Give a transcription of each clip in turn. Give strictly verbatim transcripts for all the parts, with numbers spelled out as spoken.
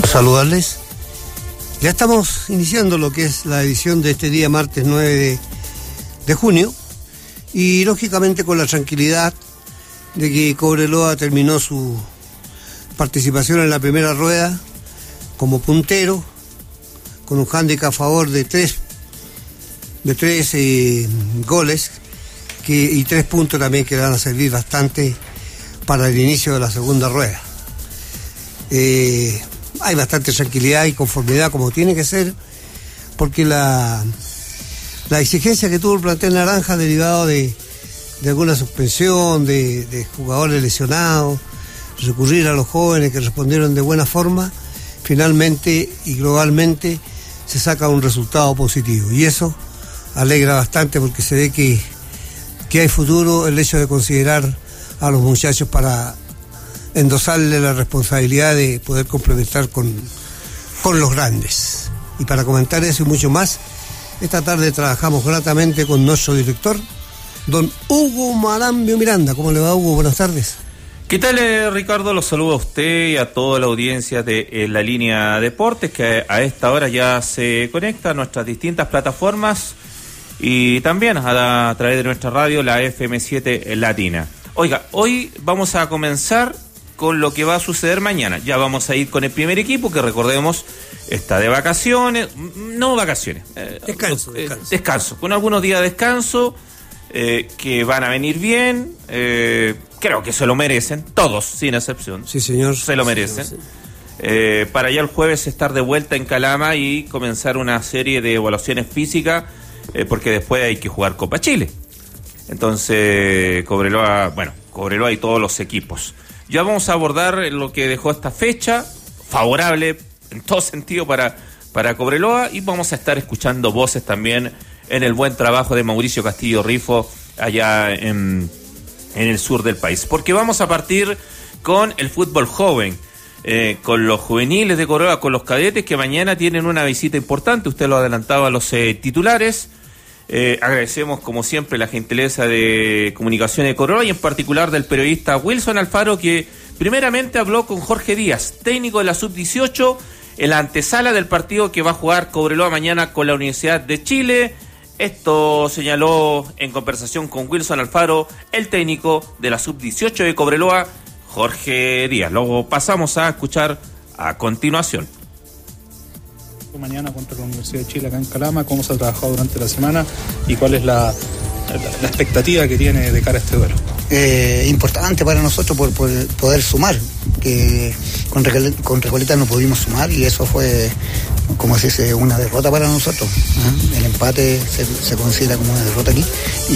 Saludarles. Ya estamos iniciando lo que es la edición de este día martes nueve de, de junio y lógicamente con la tranquilidad de que Cobreloa terminó su participación en la primera rueda como puntero con un hándicap a favor de tres de tres eh, goles que, y tres puntos también que van a servir bastante para el inicio de la segunda rueda. Eh, hay bastante tranquilidad y conformidad como tiene que ser, porque la, la exigencia que tuvo el plantel naranja derivado de, de alguna suspensión, de, de jugadores lesionados, recurrir a los jóvenes que respondieron de buena forma, finalmente y globalmente se saca un resultado positivo, y eso alegra bastante porque se ve que, que hay futuro, el hecho de considerar a los muchachos para endosarle la responsabilidad de poder complementar con, con los grandes. Y para comentar eso y mucho más, esta tarde trabajamos gratamente con nuestro director, don Hugo Marambio Miranda. ¿Cómo le va, Hugo? Buenas tardes. ¿Qué tal, eh, Ricardo? Los saludo a usted y a toda la audiencia de eh, La Línea Deportes, que a esta hora ya se conecta a nuestras distintas plataformas y también a, la, a través de nuestra radio, la F M siete Latina. Oiga, hoy vamos a comenzar con lo que va a suceder mañana. Ya vamos a ir con el primer equipo, que recordemos está de vacaciones, no vacaciones, eh, descanso, eh, descanso. descanso, con algunos días de descanso eh, que van a venir bien, eh, creo que se lo merecen, todos, sin excepción. Sí, señor. Se lo merecen. Sí, señor, sí. Eh, para ya el jueves estar de vuelta en Calama y comenzar una serie de evaluaciones físicas, eh, porque después hay que jugar Copa Chile. Entonces, Cobreloa, bueno, Cobreloa y todos los equipos. Ya vamos a abordar lo que dejó esta fecha, favorable en todo sentido para, para Cobreloa, y vamos a estar escuchando voces también en el buen trabajo de Mauricio Castillo Rifo allá en, en el sur del país. Porque vamos a partir con el fútbol joven, eh, con los juveniles de Cobreloa, con los cadetes que mañana tienen una visita importante. Usted lo adelantaba a los eh, titulares. Eh, agradecemos como siempre la gentileza de Comunicaciones de Cobreloa y en particular del periodista Wilson Alfaro, que primeramente habló con Jorge Díaz, técnico de la sub dieciocho, en la antesala del partido que va a jugar Cobreloa mañana con la Universidad de Chile. Esto señaló en conversación con Wilson Alfaro el técnico de la sub dieciocho de Cobreloa, Jorge Díaz. Luego pasamos a escuchar a continuación. Mañana contra la Universidad de Chile acá en Calama, cómo se ha trabajado durante la semana y cuál es la, la, la expectativa que tiene de cara a este duelo. Eh, importante para nosotros por, por poder sumar, que con, Recoleta, con Recoleta no pudimos sumar y eso fue, como se dice, una derrota para nosotros. ¿eh? El empate se, se considera como una derrota aquí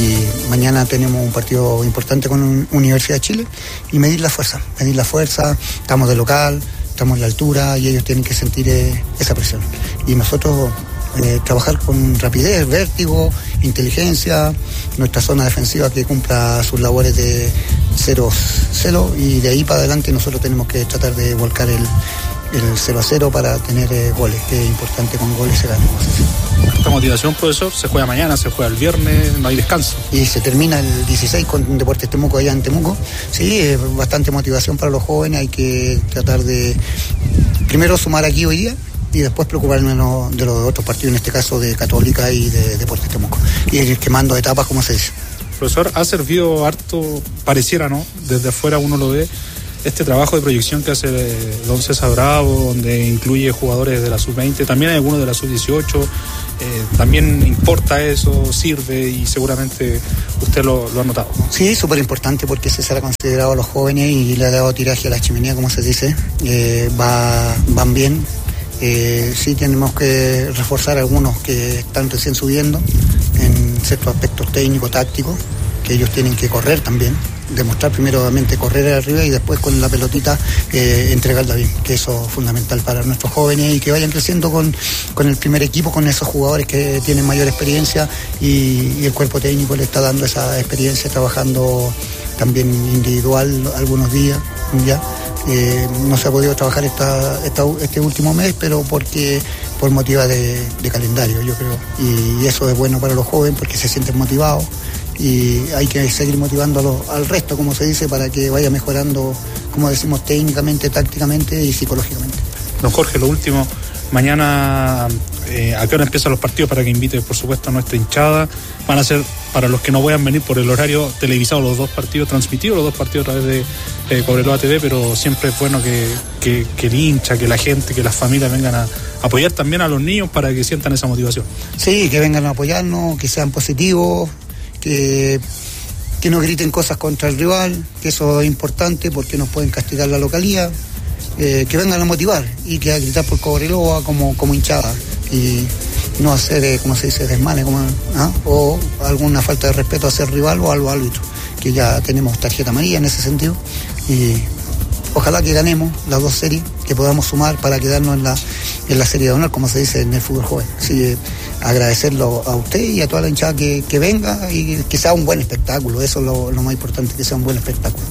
y mañana tenemos un partido importante con Universidad de Chile y medir la fuerza, medir la fuerza, estamos de local, estamos en la altura y ellos tienen que sentir eh, esa presión. Y nosotros eh, trabajar con rapidez, vértigo, inteligencia, nuestra zona defensiva que cumpla sus labores de cero cero y de ahí para adelante nosotros tenemos que tratar de volcar el, el cero a cero para tener eh, goles, que es importante, con goles se gana. Esta motivación, profesor, se juega mañana, se juega el viernes, no hay descanso. Y se termina el dieciséis con Deportes Temuco allá en Temuco. Sí, es bastante motivación para los jóvenes, hay que tratar de primero sumar aquí hoy día y después preocuparnos de los otros partidos, en este caso de Católica y de Deportes Temuco. Y ir quemando etapas, como se dice. Profesor, ha servido harto, pareciera, ¿no? Desde afuera uno lo ve, este trabajo de proyección que hace don César Bravo, donde incluye jugadores de la sub veinte, también hay algunos de la sub dieciocho, eh, también importa eso, sirve y seguramente usted lo, lo ha notado, ¿no? Sí, súper importante porque César ha considerado a los jóvenes y le ha dado tiraje a la chimenea, como se dice, eh, va, van bien. Eh, sí tenemos que reforzar algunos que están recién subiendo en ciertos aspectos técnicos, tácticos, que ellos tienen que correr también, demostrar primeramente correr arriba y después con la pelotita eh, entregarla bien, que eso es fundamental para nuestros jóvenes y que vayan creciendo con, con el primer equipo, con esos jugadores que tienen mayor experiencia y, y el cuerpo técnico le está dando esa experiencia trabajando también individual algunos días ya. Eh, no se ha podido trabajar esta, esta, este último mes, pero porque por motivos de, de calendario, yo creo, y, y eso es bueno para los jóvenes porque se sienten motivados y hay que seguir motivando a lo, al resto, como se dice, para que vaya mejorando, como decimos, técnicamente, tácticamente y psicológicamente. Don Jorge, lo último, mañana eh, ¿a qué hora empiezan los partidos? Para que invite, por supuesto, a nuestra hinchada. Van a ser, para los que no puedan venir por el horario, televisados los dos partidos, transmitidos los dos partidos a través de eh, Cobreloa T V, pero siempre es bueno que, que, que el hincha, que la gente, que las familias vengan a apoyar también a los niños para que sientan esa motivación. Sí, que vengan a apoyarnos, que sean positivos, que, que no griten cosas contra el rival, que eso es importante porque nos pueden castigar la localía. Eh, que vengan a motivar y que a gritar por Cobreloa como, como hinchada y no hacer, eh, como se dice, desmanes como, ¿ah? o alguna falta de respeto hacia el rival o a los árbitros, que ya tenemos tarjeta amarilla en ese sentido y ojalá que ganemos las dos series, que podamos sumar para quedarnos en la, en la serie de honor, como se dice en el fútbol joven. Así eh, agradecerlo a usted y a toda la hinchada que, que venga y que sea un buen espectáculo, eso es lo, lo más importante, que sea un buen espectáculo.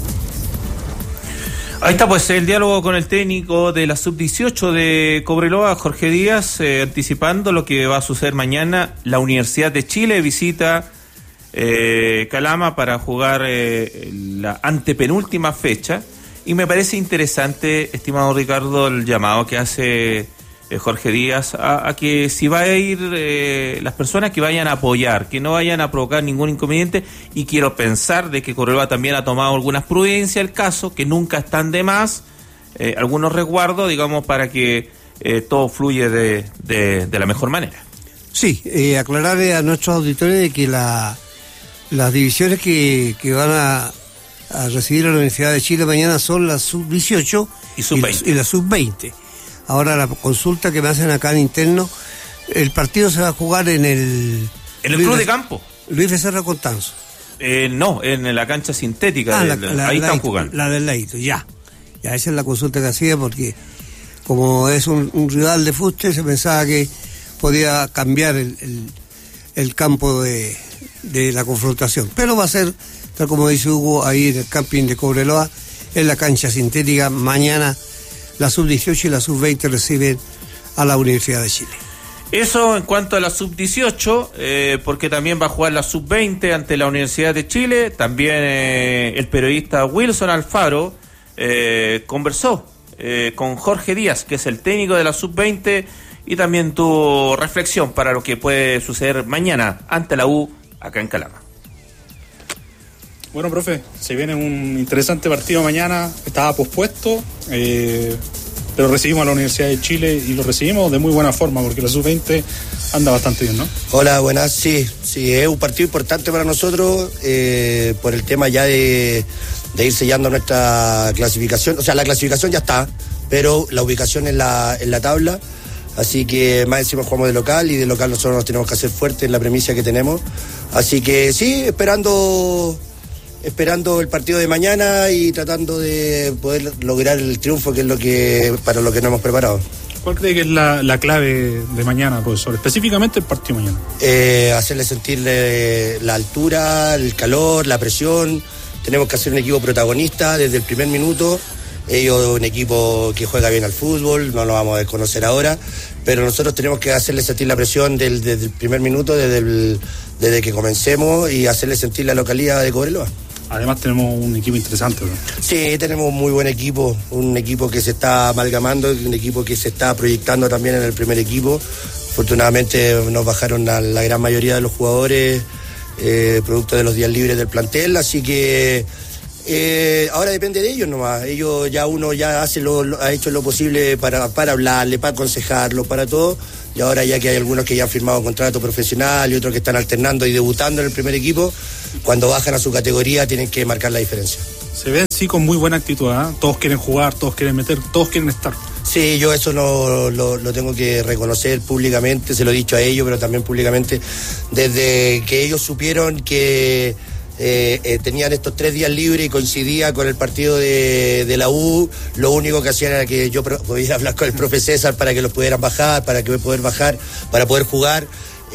Ahí está pues el diálogo con el técnico de la sub dieciocho de Cobreloa, Jorge Díaz, eh, anticipando lo que va a suceder mañana. La Universidad de Chile visita eh, Calama para jugar eh, la antepenúltima fecha y me parece interesante, estimado Ricardo, el llamado que hace eh, Jorge Díaz a, a que si va a ir eh, las personas que vayan a apoyar, que no vayan a provocar ningún inconveniente, y quiero pensar de que Cobreloa también ha tomado algunas prudencias el caso, que nunca están de más, eh, algunos resguardos, digamos, para que eh, todo fluye de, de, de la mejor manera. Sí, eh, aclararle a nuestros auditores de que la, las divisiones que, que van a, a recibir a la Universidad de Chile mañana son la sub dieciocho y, sub veinte. y la sub veinte. Ahora la consulta que me hacen acá en interno, el partido se va a jugar en el... ¿En el Luis club de campo? Luis Becerra Constanzo. Eh, no, en la cancha sintética, ah, del, la, la, ahí la, están jugando. La del Leito, ya. Ya esa es la consulta que hacía porque como es un, un rival de fuste, se pensaba que podía cambiar el, el, el campo de, de la confrontación. Pero va a ser, tal como dice Hugo, ahí en el camping de Cobreloa, en la cancha sintética. Mañana la sub dieciocho y la sub veinte reciben a la Universidad de Chile. Eso en cuanto a la sub dieciocho, eh, porque también va a jugar la sub veinte ante la Universidad de Chile. También eh, el periodista Wilson Alfaro eh, conversó eh, con Jorge Díaz, que es el técnico de la sub veinte, y también tuvo reflexión para lo que puede suceder mañana ante la U acá en Calama. Bueno, profe, se viene un interesante partido mañana, estaba pospuesto, eh, pero recibimos a la Universidad de Chile y lo recibimos de muy buena forma porque la sub veinte anda bastante bien, ¿no? Hola, buenas, sí, sí, es un partido importante para nosotros eh, por el tema ya de, de ir sellando nuestra clasificación, o sea, la clasificación ya está, pero la ubicación en la, en la tabla, así que más encima jugamos de local y de local nosotros nos tenemos que hacer fuertes en la premisa que tenemos, así que sí, esperando... esperando el partido de mañana y tratando de poder lograr el triunfo, que es lo que para lo que nos hemos preparado. ¿Cuál cree que es la, la clave de mañana, profesor? Específicamente el partido de mañana. Eh, hacerle sentirle la altura, el calor, la presión. Tenemos que hacer un equipo protagonista desde el primer minuto. Ellos un equipo que juega bien al fútbol, no lo vamos a desconocer ahora, pero nosotros tenemos que hacerle sentir la presión del, desde el primer minuto, desde, el, desde que comencemos, y hacerle sentir la localidad de Cobreloa. Además tenemos un equipo interesante, ¿no? Sí, tenemos un muy buen equipo, un equipo que se está amalgamando, un equipo que se está proyectando también en el primer equipo. Afortunadamente nos bajaron a la gran mayoría de los jugadores, eh, producto de los días libres del plantel, así que eh, ahora depende de ellos nomás. Ellos ya uno ya hace lo, lo, ha hecho lo posible para, para hablarle, para aconsejarlo, para todo. Y ahora ya que hay algunos que ya han firmado contrato profesional y otros que están alternando y debutando en el primer equipo, cuando bajan a su categoría tienen que marcar la diferencia. Se ven sí con muy buena actitud, ¿eh? Todos quieren jugar, todos quieren meter, todos quieren estar. Sí, yo eso no, lo, lo tengo que reconocer públicamente, se lo he dicho a ellos, pero también públicamente, desde que ellos supieron que Eh, eh, tenían estos tres días libres y coincidía con el partido de, de la U, lo único que hacían era que yo podía hablar con el profe César para que los pudieran bajar, para que poder bajar, para poder jugar,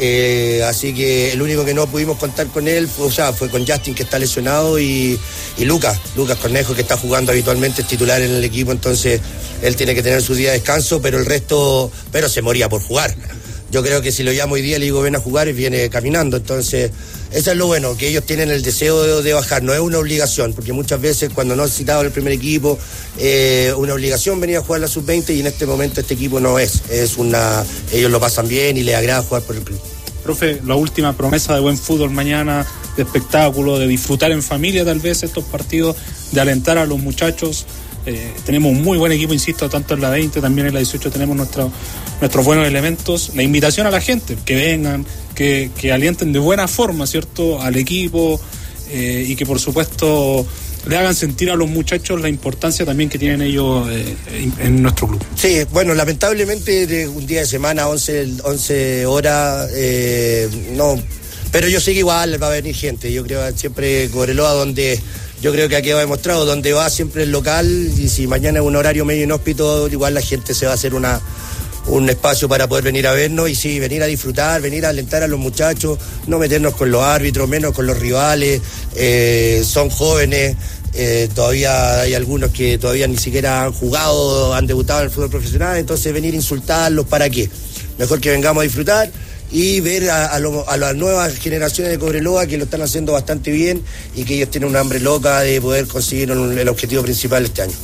eh, así que el único que no pudimos contar con él fue, o sea, fue con Justin, que está lesionado, y, y Lucas, Lucas Cornejo, que está jugando habitualmente, es titular en el equipo, entonces él tiene que tener su día de descanso, pero el resto, pero se moría por jugar. yo creo que si lo llamo hoy día, le digo ven a jugar y viene caminando. Entonces, eso es lo bueno, que ellos tienen el deseo de, de bajar, no es una obligación, porque muchas veces cuando no citado el primer equipo, eh, una obligación venir a jugar la sub veinte y en este momento este equipo no es, es una, ellos lo pasan bien y les agrada jugar por el club. Profe, la última promesa de buen fútbol mañana, de espectáculo, de disfrutar en familia tal vez estos partidos, de alentar a los muchachos. Eh, tenemos un muy buen equipo, insisto, tanto en la veinte, también en la dieciocho tenemos nuestro, nuestros buenos elementos. La invitación a la gente, que vengan, que, que alienten de buena forma, ¿cierto?, al equipo eh, y que por supuesto le hagan sentir a los muchachos la importancia también que tienen ellos eh, en, en nuestro club. Sí, bueno, lamentablemente de un día de semana, once horas, eh, no, pero yo sé que igual va a venir gente. Yo creo que siempre Cobreloa, donde yo creo que ha quedado demostrado, donde va siempre el local, y si mañana es un horario medio inhóspito, igual la gente se va a hacer una un espacio para poder venir a vernos y sí, venir a disfrutar, venir a alentar a los muchachos, no meternos con los árbitros, menos con los rivales, eh, son jóvenes, eh, todavía hay algunos que todavía ni siquiera han jugado, han debutado en el fútbol profesional, entonces venir a insultarlos, ¿para qué? Mejor que vengamos a disfrutar y ver a, a, lo, a las nuevas generaciones de Cobreloa que lo están haciendo bastante bien y que ellos tienen una hambre loca de poder conseguir un, el objetivo principal este año.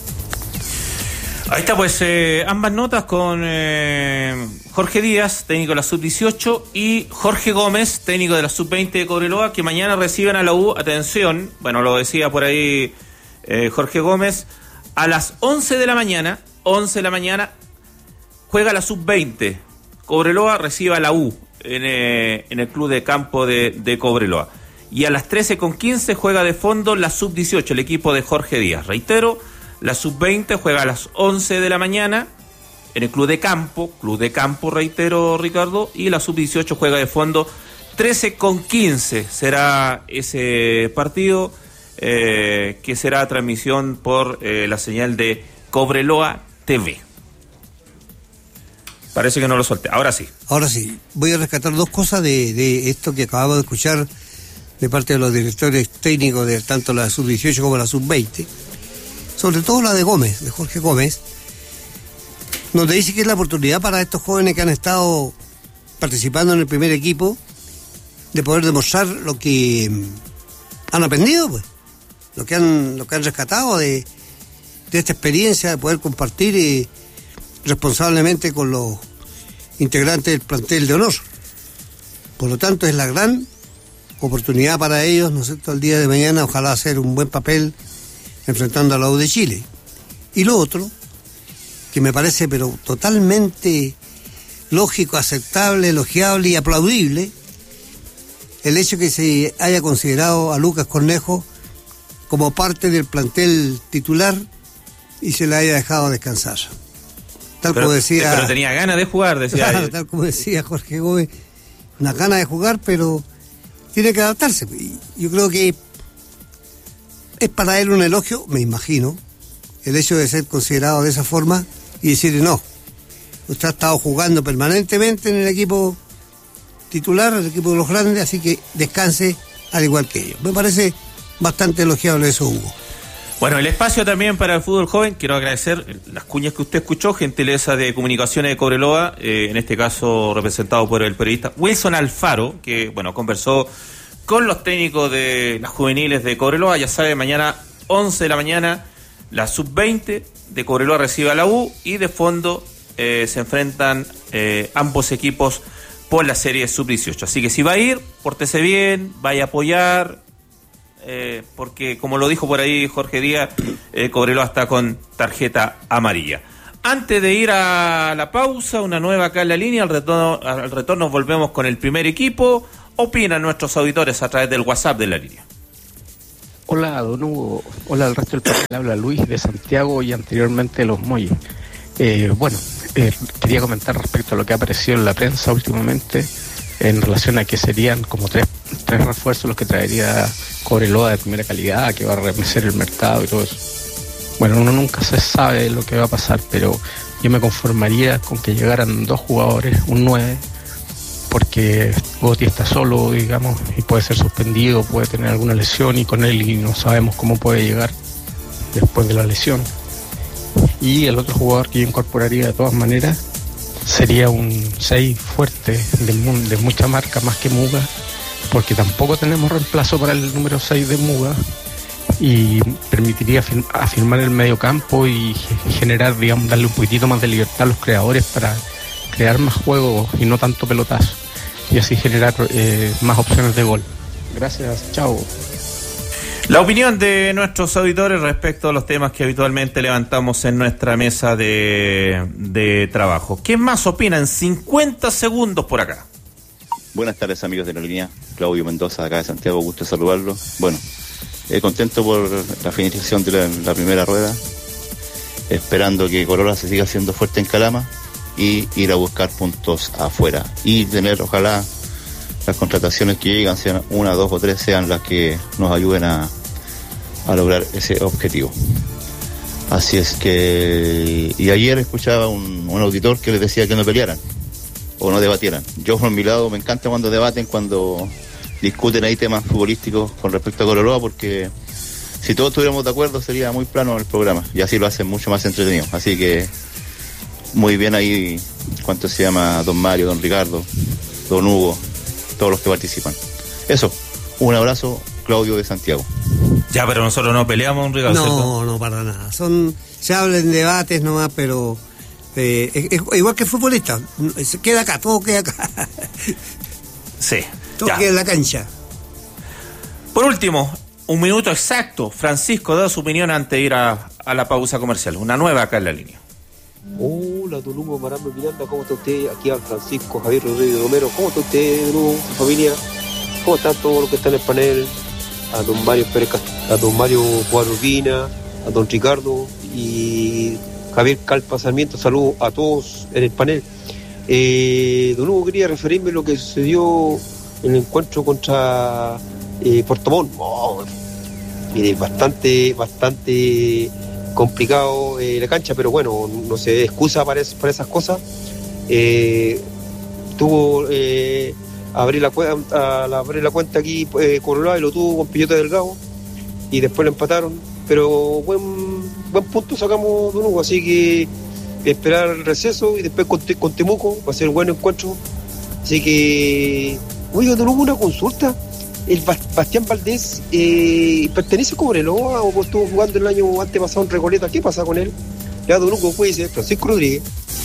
Ahí está, pues, eh, ambas notas con eh, Jorge Díaz, técnico de la sub dieciocho, y Jorge Gómez, técnico de la sub veinte de Cobreloa, que mañana reciben a la U, atención, bueno, lo decía por ahí eh, Jorge Gómez, a las once de la mañana, once de la mañana, juega la sub veinte. Cobreloa recibe a la U en, eh, en el club de campo de, de Cobreloa. Y a las trece con quince juega de fondo la sub dieciocho, el equipo de Jorge Díaz. Reitero, la sub veinte juega a las once de la mañana en el club de campo, club de campo, reitero, Ricardo, y la sub dieciocho juega de fondo. Trece con quince será ese partido, eh, que será transmisión por eh, la señal de Cobreloa T V. Parece que no lo solté. Ahora sí. Ahora sí. Voy a rescatar dos cosas de, de esto que acabamos de escuchar de parte de los directores técnicos de tanto la sub dieciocho como la sub veinte. Sobre todo la de Gómez, de Jorge Gómez, donde dice que es la oportunidad para estos jóvenes que han estado participando en el primer equipo de poder demostrar lo que han aprendido, pues, lo que han, lo que han rescatado de, de esta experiencia, de poder compartir eh, responsablemente con los integrantes del plantel de honor. Por lo tanto, es la gran oportunidad para ellos, ¿no es cierto?, el día de mañana, ojalá hacer un buen papel enfrentando a la U de Chile. Y lo otro, que me parece pero totalmente lógico, aceptable, elogiable y aplaudible, el hecho que se haya considerado a Lucas Cornejo como parte del plantel titular y se le haya dejado descansar. Tal pero, como decía... Pero tenía ganas de jugar, decía. Claro, tal como decía Jorge Gómez, una gana de jugar, pero tiene que adaptarse. Yo creo que es para él un elogio, me imagino, el hecho de ser considerado de esa forma y decir no, usted ha estado jugando permanentemente en el equipo titular, el equipo de los grandes, así que descanse al igual que ellos. Me parece bastante elogiable eso, Hugo. Bueno, el espacio también para el fútbol joven, quiero agradecer las cuñas que usted escuchó, gentileza de Comunicaciones de Cobreloa, eh, en este caso representado por el periodista Wilson Alfaro, que bueno, conversó con los técnicos de las juveniles de Cobreloa. Ya sabe, mañana once de la mañana la sub veinte de Cobreloa recibe a la U y de fondo eh, se enfrentan eh, ambos equipos por la serie sub dieciocho. Así que si va a ir, pórtese bien, vaya a apoyar, eh, porque como lo dijo por ahí Jorge Díaz, eh, Cobreloa está con tarjeta amarilla. Antes de ir a la pausa, una nueva acá en la línea, al retorno, al retorno volvemos con el primer equipo. Opinan nuestros auditores a través del WhatsApp de la línea. Hola, don Hugo. Hola al resto del panel. Habla Luis de Santiago y anteriormente de Los Molles. Eh, bueno, eh, quería comentar respecto a lo que ha aparecido en la prensa últimamente en relación a que serían como tres, tres refuerzos los que traería Cobreloa de primera calidad, que va a remecer el mercado y todo eso. Bueno, uno nunca se sabe lo que va a pasar, pero yo me conformaría con que llegaran dos jugadores, un nueve, porque Gotti está solo, digamos, y puede ser suspendido, puede tener alguna lesión, y con él y no sabemos cómo puede llegar después de la lesión. Y el otro jugador que yo incorporaría de todas maneras sería un seis fuerte de, de mucha marca más que Muga, porque tampoco tenemos reemplazo para el número seis de Muga, y permitiría afirm- afirmar el medio campo y generar, digamos, darle un poquitito más de libertad a los creadores para crear más juegos y no tanto pelotazo, y así generar eh, más opciones de gol. Gracias, chao. La opinión de nuestros auditores respecto a los temas que habitualmente levantamos en nuestra mesa de, de trabajo. ¿Quién más opina en cincuenta segundos por acá? Buenas tardes, amigos de la línea. Claudio Mendoza, acá de Santiago, gusto saludarlo. Bueno, eh, contento por la finalización de la, la primera rueda, esperando que Colo-Colo se siga siendo fuerte en Calama y ir a buscar puntos afuera y tener, ojalá, las contrataciones que llegan, sean una, dos o tres, sean las que nos ayuden a, a lograr ese objetivo. Así es que... Y ayer escuchaba un, un auditor que les decía que no pelearan o no debatieran. Yo, por mi lado, me encanta cuando debaten, cuando discuten ahí temas futbolísticos con respecto a Colo-Colo, porque si todos estuviéramos de acuerdo sería muy plano el programa y así lo hacen mucho más entretenido. Así que muy bien ahí, ¿cuánto se llama? Don Mario, don Ricardo, don Hugo, todos los que participan. Eso, un abrazo, Claudio de Santiago. Ya, pero nosotros no peleamos, un Ricardo. No, ¿cierto? no, para nada. Son, se hablan debates nomás, pero eh, es, es igual que futbolista. Se queda acá, todo queda acá. Sí. Todo Ya. queda en la cancha. Por último, un minuto exacto. Francisco da su opinión antes de ir a, a la pausa comercial. Una nueva acá en la línea. Hola, don Hugo Maramba Miranda, ¿cómo está usted? Aquí a Francisco Javier Rodríguez Romero, ¿cómo está usted, don Hugo, su familia? ¿Cómo están todos los que están en el panel? A don Mario Pérez, a don Mario Juan Urbina, a don Ricardo y Javier Calpa Sarmiento, saludos a todos en el panel. Eh, don Hugo, quería referirme a lo que sucedió en el encuentro contra eh, Puerto Montt. Oh, mire, bastante, bastante complicado eh, la cancha, pero bueno, no se excusa para, es, para esas cosas. Eh, tuvo eh, abrir la, a, a abrir la cuenta aquí eh, Colo-Colo y lo tuvo con Pillote Delgado y después lo empataron, pero buen buen punto sacamos de Hugo, así que esperar el receso y después con, con Temuco va a ser un buen encuentro. Así que, oiga, don Hugo, una consulta. ¿El Bastián Valdés eh, pertenece a Cobreloa o estuvo jugando el año antepasado en Recoleta? ¿Qué pasa con él? Ya, don Hugo, puede ser Francisco Rodríguez.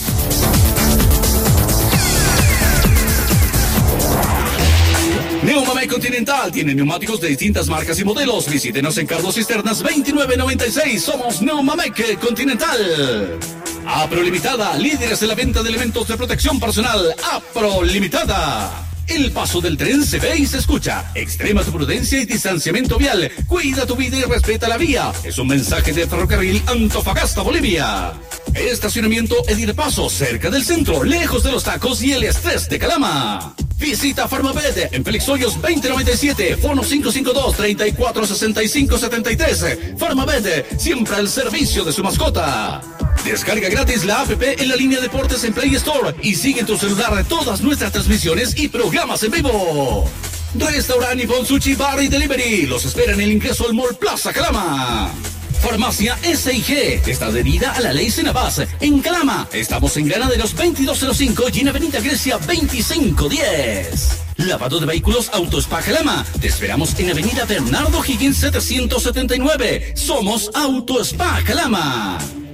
Neumamec Continental tiene neumáticos de distintas marcas y modelos. Visítenos en Carlos Cisternas veintinueve noventa y seis. Somos Neumamec Continental. Apro Limitada, líderes en la venta de elementos de protección personal. Apro Limitada. El paso del tren se ve y se escucha. Extrema tu prudencia y distanciamiento vial. Cuida tu vida y respeta la vía. Es un mensaje de Ferrocarril Antofagasta, Bolivia. Estacionamiento Edir Paso, cerca del centro, lejos de los tacos y el estrés de Calama. Visita Farmabed en Félix Hoyos veinte noventa y siete, fono cinco cinco dos, treinta y cuatro sesenta y cinco setenta y tres. Farmabed, siempre al servicio de su mascota. Descarga gratis la app en la línea Deportes en Play Store y sigue en tu celular todas nuestras transmisiones y programas en vivo. Restaurant Nippon Sushi Bar y Delivery los espera en el ingreso al Mall Plaza Calama. Farmacia S I G está adherida a la ley Senabas. En Calama estamos en Granaderos veintidós cero cinco y en Avenida Grecia veinticinco diez. Lavado de vehículos Autospa Calama. Te esperamos en Avenida Bernardo Higgins setecientos setenta y nueve. Somos Autospa Calama.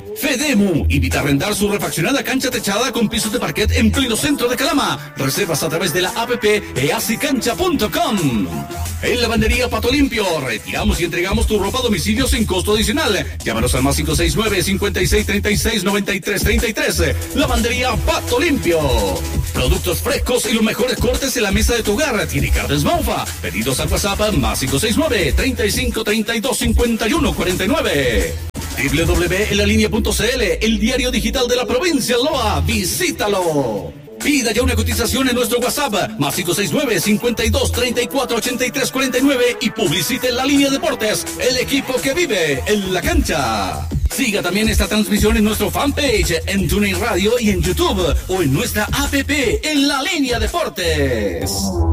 Fedemu invita a arrendar su refaccionada cancha techada con pisos de parquet en pleno centro de Calama. Reservas a través de la app easicancha punto com. En Lavandería Pato Limpio retiramos y entregamos tu ropa a domicilio sin costo adicional. Llámanos al más cinco seis nueve, cincuenta y seis, treinta y seis, noventa y tres, treinta y tres. Lavandería Pato Limpio. Productos frescos y los mejores cortes en la mesa de tu hogar. Tiene carnes Maufa. Pedidos al WhatsApp más cinco seis nueve, treinta y cinco, treinta y dos, cincuenta y uno, cuarenta y nueve. doble u doble u doble u punto en la línea punto c l, el diario digital de la provincia Loa. Visítalo. Pida ya una cotización en nuestro WhatsApp, más cinco seis nueve, cincuenta y dos, treinta y cuatro, ochenta y tres, cuarenta y nueve y publicite en la línea Deportes, el equipo que vive en la cancha. Siga también esta transmisión en nuestro fanpage, en TuneIn Radio y en YouTube, o en nuestra app en la línea Deportes.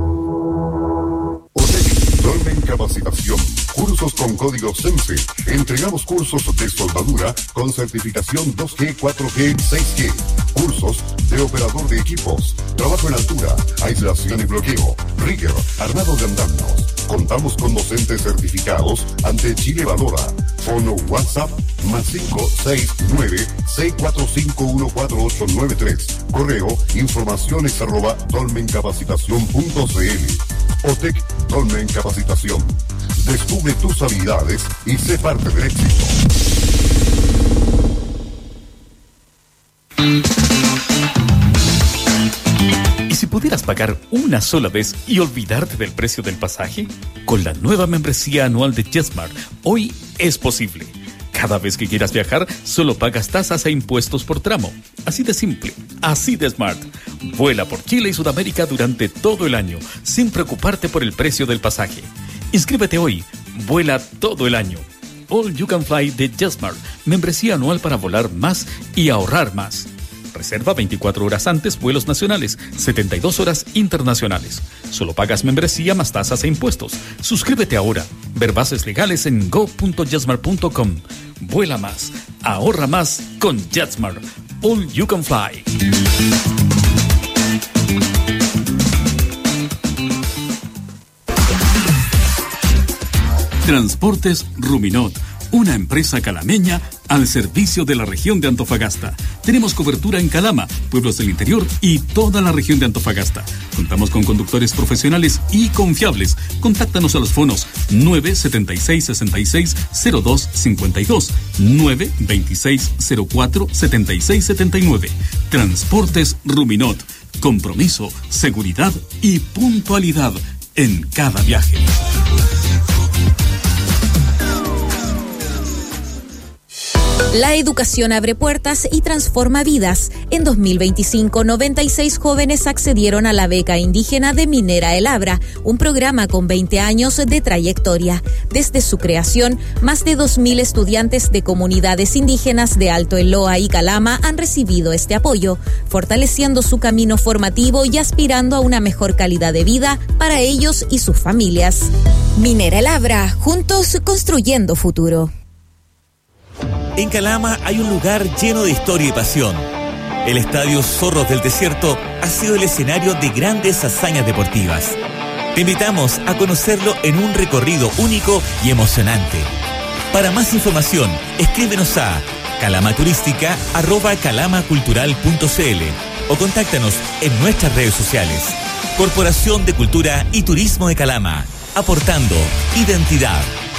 Dolmen Capacitación. Cursos con código SENSE. Entregamos cursos de soldadura con certificación dos G, cuatro G, seis G. cursos de operador de equipos, trabajo en altura, aislación y bloqueo, rigger, armado de andamios. Contamos con docentes certificados ante Chile Valora. Fono WhatsApp más cinco seis nueve seis cuatro cinco uno cuatro ocho nueve tres. Correo informaciones arroba dolmencapacitación punto cl. OTEC Dolmen Capacitación. Descubre tus habilidades y sé parte del éxito. ¿Y si pudieras pagar una sola vez y olvidarte del precio del pasaje? Con la nueva membresía anual de JetSmart, hoy es posible. Cada vez que quieras viajar, solo pagas tasas e impuestos por tramo. Así de simple, así de smart. Vuela por Chile y Sudamérica durante todo el año, sin preocuparte por el precio del pasaje. Inscríbete hoy. Vuela todo el año. All You Can Fly de JetSmart. Membresía anual para volar más y ahorrar más. Reserva veinticuatro horas antes vuelos nacionales, setenta y dos horas internacionales. Solo pagas membresía más tasas e impuestos. Suscríbete ahora. Ver bases legales en go punto jetsmart punto com. Vuela más, ahorra más con JetSmart. All You Can Fly. Transportes Ruminot, una empresa calameña al servicio de la región de Antofagasta. Tenemos cobertura en Calama, pueblos del interior y toda la región de Antofagasta. Contamos con conductores profesionales y confiables. Contáctanos a los fonos nueve siete seis seis seis cero dos cinco dos, nueve dos seis cero cuatro siete seis siete nueve. Transportes Ruminot. Compromiso, seguridad y puntualidad en cada viaje. La educación abre puertas y transforma vidas. En dos mil veinticinco, noventa y seis jóvenes accedieron a la beca indígena de Minera El Abra, un programa con veinte años de trayectoria. Desde su creación, más de dos mil estudiantes de comunidades indígenas de Alto Eloa y Calama han recibido este apoyo, fortaleciendo su camino formativo y aspirando a una mejor calidad de vida para ellos y sus familias. Minera El Abra, juntos construyendo futuro. En Calama hay un lugar lleno de historia y pasión. El Estadio Zorros del Desierto ha sido el escenario de grandes hazañas deportivas. Te invitamos a conocerlo en un recorrido único y emocionante. Para más información, escríbenos a calamaturística arroba calamacultural punto cl o contáctanos en nuestras redes sociales. Corporación de Cultura y Turismo de Calama, aportando identidad.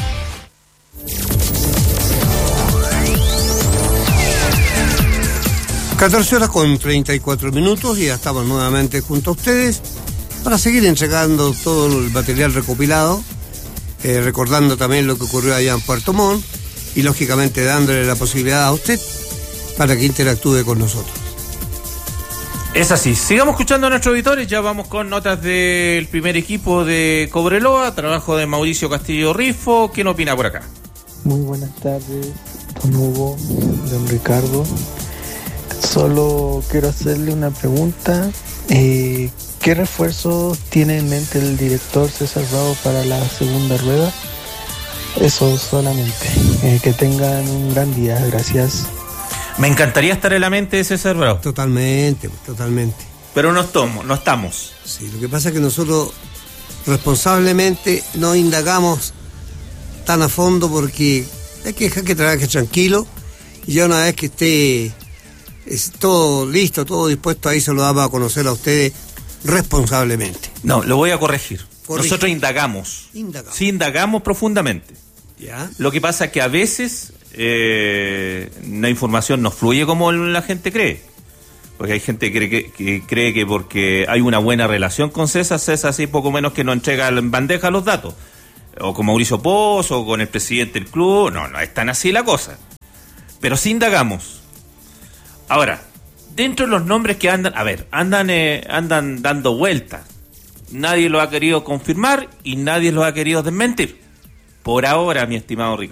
catorce horas con treinta y cuatro minutos y ya estamos nuevamente junto a ustedes para seguir entregando todo el material recopilado, eh, recordando también lo que ocurrió allá en Puerto Montt y lógicamente dándole la posibilidad a usted para que interactúe con nosotros. Es así, sigamos escuchando a nuestros auditores, ya vamos con notas del primer equipo de Cobreloa, trabajo de Mauricio Castillo Rifo. ¿Quién opina por acá? Muy buenas tardes, don Hugo, don Ricardo. Solo quiero hacerle una pregunta. Eh, ¿Qué refuerzos tiene en mente el director César Bravo para la segunda rueda? Eso solamente. Eh, que tengan un gran día. Gracias. Me encantaría estar en la mente de César Bravo. Totalmente, totalmente. Pero no estamos, no estamos. Sí, lo que pasa es que nosotros responsablemente no indagamos tan a fondo porque hay que dejar que trabaje tranquilo y ya una vez que esté es todo listo, todo dispuesto, ahí se lo damos a conocer a ustedes responsablemente. No, lo voy a corregir. Corrige. Nosotros indagamos. Indagamos. Sí, indagamos profundamente. ¿Ya? Lo que pasa es que a veces eh, la información no fluye como la gente cree. Porque hay gente que cree que, que cree que porque hay una buena relación con César, César así poco menos que no entrega en bandeja los datos. O con Mauricio Pozo, o con el presidente del club. No, no es tan así la cosa. Pero sí indagamos. Ahora, dentro de los nombres que andan, a ver, andan eh, andan dando vueltas. Nadie lo ha querido confirmar y nadie lo ha querido desmentir. Por ahora, mi estimado Ricardo.